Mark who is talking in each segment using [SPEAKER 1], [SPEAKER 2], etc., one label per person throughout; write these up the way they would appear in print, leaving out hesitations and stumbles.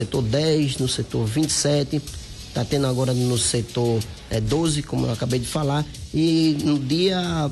[SPEAKER 1] setor 10, no setor 27, está tendo agora no setor 12, como eu acabei de falar, e no dia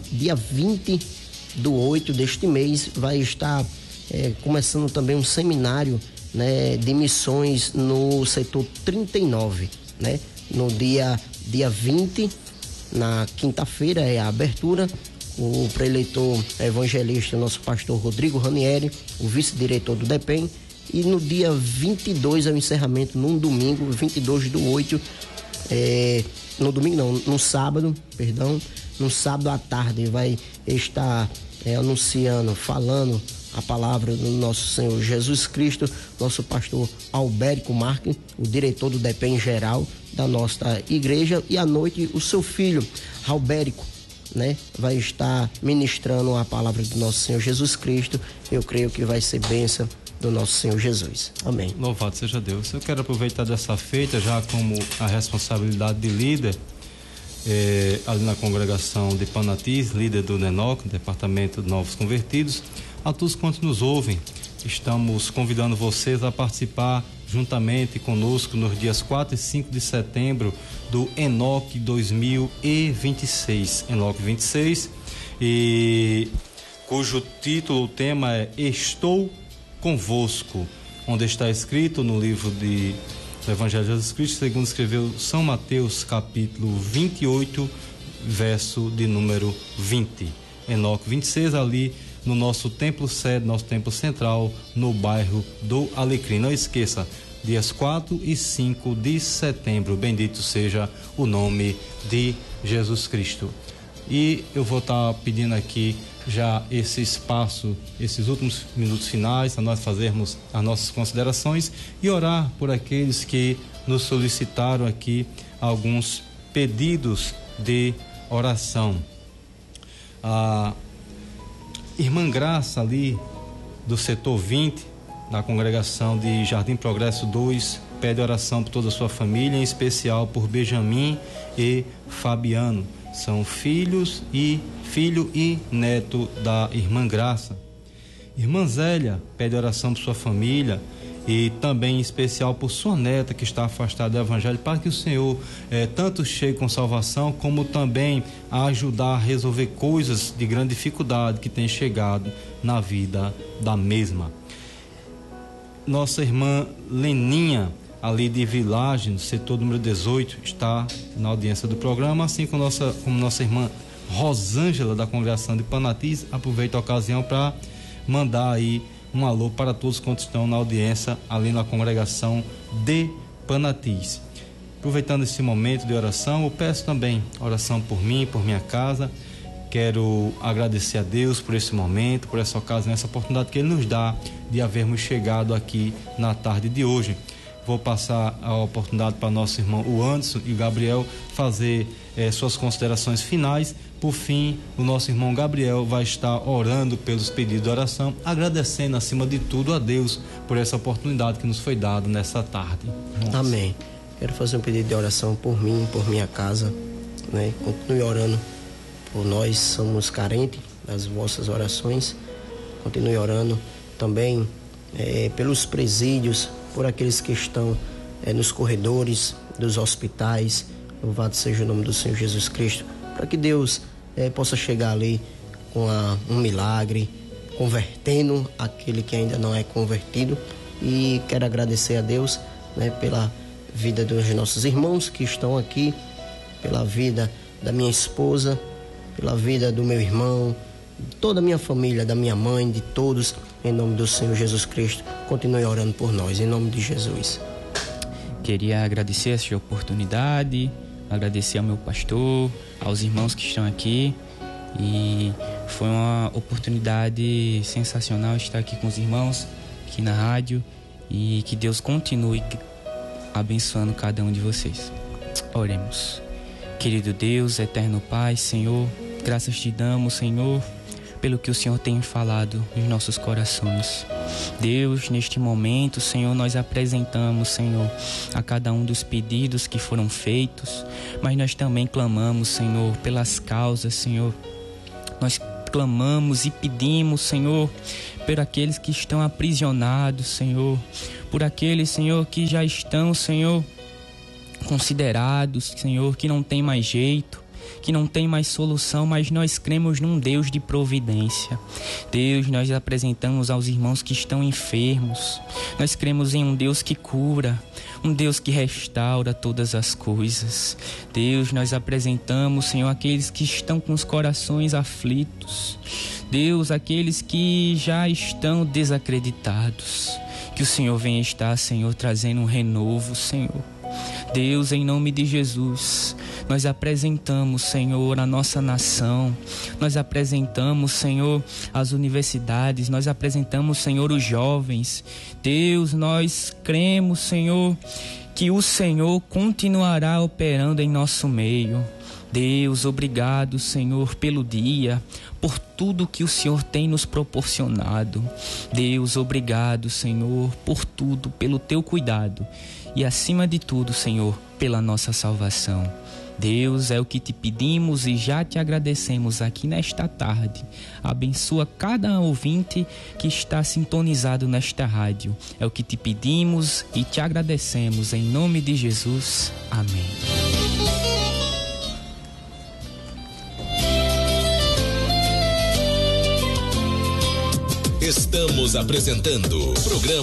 [SPEAKER 1] 20/8 deste mês vai estar começando também um seminário, né, de missões no setor 39, né? No dia 20, na quinta-feira, é a abertura. O preleitor evangelista, nosso pastor Rodrigo Ranieri, o vice-diretor do DEPEN, e no dia 22 é o encerramento, num domingo, 22/8, no domingo não, no sábado à tarde vai estar anunciando, falando a palavra do nosso Senhor Jesus Cristo, nosso pastor Albérico Marques, o diretor do DEPEN geral da nossa igreja, e à noite o seu filho, Albérico, né, vai estar ministrando a palavra do nosso Senhor Jesus Cristo. Eu creio que vai ser bênção do nosso Senhor Jesus. Amém.
[SPEAKER 2] Louvado seja Deus. Eu quero aproveitar dessa feita, já como a responsabilidade de líder, ali na congregação de Panatis, líder do NENOC, Departamento de Novos Convertidos, a todos quantos nos ouvem, estamos convidando vocês a participar juntamente conosco nos dias 4 e 5 de setembro do ENOC 2026. ENOC 26, cujo título, o tema é Estou Convosco, onde está escrito no livro do Evangelho de Jesus Cristo, segundo escreveu São Mateus, capítulo 28, verso de número 20. ENOC 26, ali no nosso templo sede, nosso templo central, no bairro do Alecrim. Não esqueça, dias 4 e 5 de setembro, bendito seja o nome de Jesus Cristo. E eu vou estar pedindo aqui já esse espaço, esses últimos minutos finais, para nós fazermos as nossas considerações e orar por aqueles que nos solicitaram aqui alguns pedidos de oração. A Irmã Graça, ali do setor 20, da congregação de Jardim Progresso 2, pede oração por toda a sua família, em especial por Benjamin e Fabiano. São filho e neto da Irmã Graça. Irmã Zélia pede oração por sua família e também em especial por sua neta que está afastada do Evangelho, para que o Senhor tanto chegue com salvação, como também a ajudar a resolver coisas de grande dificuldade que tem chegado na vida da mesma. Nossa irmã Leninha, ali de Village, no setor número 18, está na audiência do programa, assim como nossa irmã Rosângela, da congregação de Panatis. Aproveito a ocasião para mandar aí um alô para todos quantos estão na audiência ali na congregação de Panatis. Aproveitando esse momento de oração, eu peço também oração por mim, por minha casa. Quero agradecer a Deus por esse momento, por essa ocasião, essa oportunidade que Ele nos dá de havermos chegado aqui na tarde de hoje. Vou passar a oportunidade para nosso irmão o Anderson e o Gabriel fazer suas considerações finais. Por fim, o nosso irmão Gabriel vai estar orando pelos pedidos de oração, agradecendo acima de tudo a Deus por essa oportunidade que nos foi dada nessa tarde.
[SPEAKER 1] Amém. Quero fazer um pedido de oração por mim, por minha casa, né? Continue orando por nós, somos carentes das vossas orações. Continue orando também pelos presídios, por aqueles que estão nos corredores dos hospitais. Louvado seja o nome do Senhor Jesus Cristo, para que Deus possa chegar ali com um milagre, convertendo aquele que ainda não é convertido. E quero agradecer a Deus, né, pela vida dos nossos irmãos que estão aqui, pela vida da minha esposa, pela vida do meu irmão, de toda a minha família, da minha mãe, de todos, em nome do Senhor Jesus Cristo. Continue orando por nós, em nome de Jesus.
[SPEAKER 3] Queria agradecer essa oportunidade, agradecer ao meu pastor, aos irmãos que estão aqui, e foi uma oportunidade sensacional estar aqui com os irmãos, aqui na rádio, e que Deus continue abençoando cada um de vocês. Oremos. Querido Deus, eterno Pai, Senhor, graças te damos, Senhor, pelo que o Senhor tem falado nos nossos corações. Deus, neste momento, Senhor, nós apresentamos, Senhor, a cada um dos pedidos que foram feitos, mas nós também clamamos, Senhor, pelas causas, Senhor. Nós clamamos e pedimos, Senhor, por aqueles que estão aprisionados, Senhor, por aqueles, Senhor, que já estão, Senhor, considerados, Senhor, que não tem mais jeito, que não tem mais solução, mas nós cremos num Deus de providência. Deus, nós apresentamos aos irmãos que estão enfermos. Nós cremos em um Deus que cura, um Deus que restaura todas as coisas. Deus, nós apresentamos, Senhor, aqueles que estão com os corações aflitos. Deus, aqueles que já estão desacreditados. Que o Senhor venha estar, Senhor, trazendo um renovo, Senhor. Deus, em nome de Jesus, nós apresentamos, Senhor, a nossa nação, nós apresentamos, Senhor, as universidades, nós apresentamos, Senhor, os jovens. Deus, nós cremos, Senhor, que o Senhor continuará operando em nosso meio. Deus, obrigado, Senhor, pelo dia, por tudo que o Senhor tem nos proporcionado. Deus, obrigado, Senhor, por tudo, pelo teu cuidado e, acima de tudo, Senhor, pela nossa salvação. Deus, é o que te pedimos e já te agradecemos aqui nesta tarde. Abençoa cada ouvinte que está sintonizado nesta rádio. É o que te pedimos e te agradecemos em nome de Jesus. Amém.
[SPEAKER 4] Estamos apresentando o programa